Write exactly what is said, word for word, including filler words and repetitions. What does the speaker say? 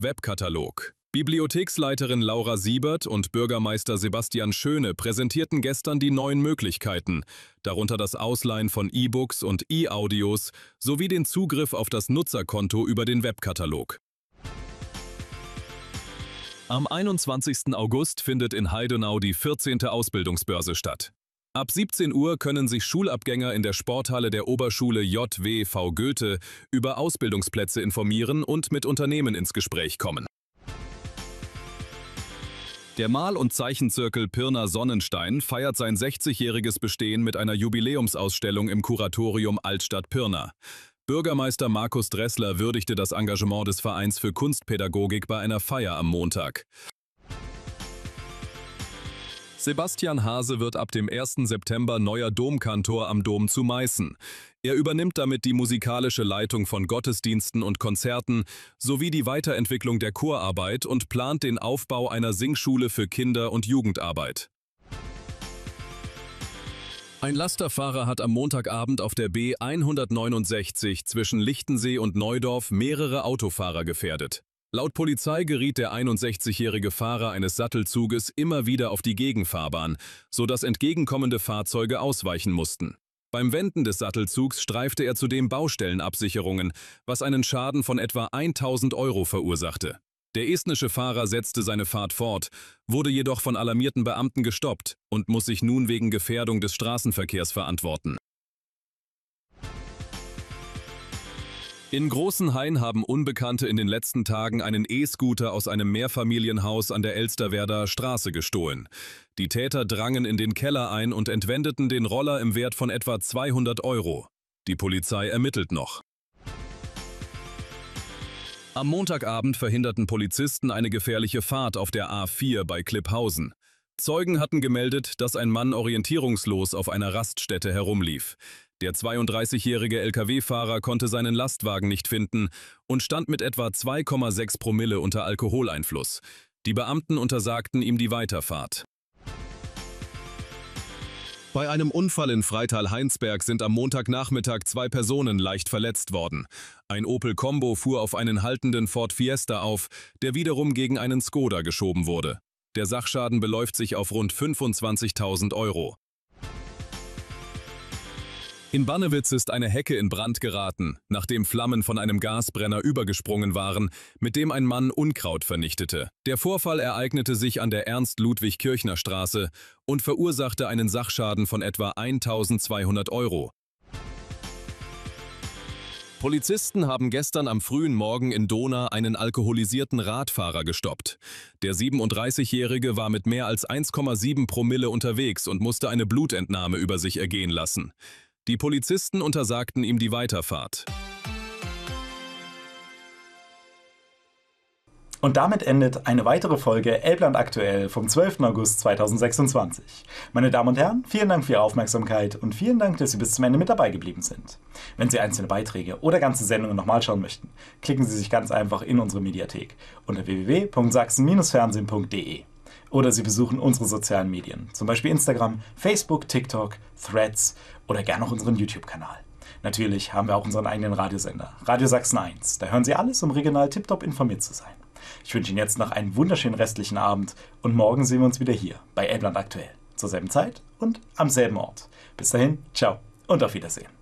Webkatalog. Bibliotheksleiterin Laura Siebert und Bürgermeister Sebastian Schöne präsentierten gestern die neuen Möglichkeiten, darunter das Ausleihen von E-Books und E-Audios sowie den Zugriff auf das Nutzerkonto über den Webkatalog. Am einundzwanzigsten August findet in Heidenau die vierzehnte Ausbildungsbörse statt. Ab siebzehn Uhr können sich Schulabgänger in der Sporthalle der Oberschule J W V Goethe über Ausbildungsplätze informieren und mit Unternehmen ins Gespräch kommen. Der Mal- und Zeichenzirkel Pirna Sonnenstein feiert sein sechzigjähriges Bestehen mit einer Jubiläumsausstellung im Kuratorium Altstadt Pirna. Bürgermeister Markus Dressler würdigte das Engagement des Vereins für Kunstpädagogik bei einer Feier am Montag. Sebastian Hase wird ab dem ersten September neuer Domkantor am Dom zu Meißen. Er übernimmt damit die musikalische Leitung von Gottesdiensten und Konzerten sowie die Weiterentwicklung der Chorarbeit und plant den Aufbau einer Singschule für Kinder- und Jugendarbeit. Ein Lasterfahrer hat am Montagabend auf der B hundertneunundsechzig zwischen Lichtensee und Neudorf mehrere Autofahrer gefährdet. Laut Polizei geriet der einundsechzigjährige Fahrer eines Sattelzuges immer wieder auf die Gegenfahrbahn, sodass entgegenkommende Fahrzeuge ausweichen mussten. Beim Wenden des Sattelzugs streifte er zudem Baustellenabsicherungen, was einen Schaden von etwa eintausend Euro verursachte. Der estnische Fahrer setzte seine Fahrt fort, wurde jedoch von alarmierten Beamten gestoppt und muss sich nun wegen Gefährdung des Straßenverkehrs verantworten. In Großenhain haben Unbekannte in den letzten Tagen einen E-Scooter aus einem Mehrfamilienhaus an der Elsterwerder Straße gestohlen. Die Täter drangen in den Keller ein und entwendeten den Roller im Wert von etwa zweihundert Euro. Die Polizei ermittelt noch. Am Montagabend verhinderten Polizisten eine gefährliche Fahrt auf der A vier bei Klipphausen. Zeugen hatten gemeldet, dass ein Mann orientierungslos auf einer Raststätte herumlief. Der zweiunddreißigjährige L K W-Fahrer konnte seinen Lastwagen nicht finden und stand mit etwa zwei Komma sechs Promille unter Alkoholeinfluss. Die Beamten untersagten ihm die Weiterfahrt. Bei einem Unfall in Freital-Heinsberg sind am Montagnachmittag zwei Personen leicht verletzt worden. Ein Opel Combo fuhr auf einen haltenden Ford Fiesta auf, der wiederum gegen einen Skoda geschoben wurde. Der Sachschaden beläuft sich auf rund fünfundzwanzigtausend Euro. In Bannewitz ist eine Hecke in Brand geraten, nachdem Flammen von einem Gasbrenner übergesprungen waren, mit dem ein Mann Unkraut vernichtete. Der Vorfall ereignete sich an der Ernst-Ludwig-Kirchner-Straße und verursachte einen Sachschaden von etwa eintausendzweihundert Euro. Polizisten haben gestern am frühen Morgen in Dohna einen alkoholisierten Radfahrer gestoppt. Der siebenunddreißigjährige war mit mehr als eins Komma sieben Promille unterwegs und musste eine Blutentnahme über sich ergehen lassen. Die Polizisten untersagten ihm die Weiterfahrt. Und damit endet eine weitere Folge Elbland aktuell vom zwölften August zweitausendsechsundzwanzig. Meine Damen und Herren, vielen Dank für Ihre Aufmerksamkeit und vielen Dank, dass Sie bis zum Ende mit dabei geblieben sind. Wenn Sie einzelne Beiträge oder ganze Sendungen nochmal schauen möchten, klicken Sie sich ganz einfach in unsere Mediathek unter w w w punkt sachsen Bindestrich fernsehen punkt de. Oder Sie besuchen unsere sozialen Medien, zum Beispiel Instagram, Facebook, TikTok, Threads oder gerne auch unseren YouTube-Kanal. Natürlich haben wir auch unseren eigenen Radiosender, Radio Sachsen eins. Da hören Sie alles, um regional tiptop informiert zu sein. Ich wünsche Ihnen jetzt noch einen wunderschönen restlichen Abend und morgen sehen wir uns wieder hier bei Elbland aktuell. Zur selben Zeit und am selben Ort. Bis dahin, ciao und auf Wiedersehen.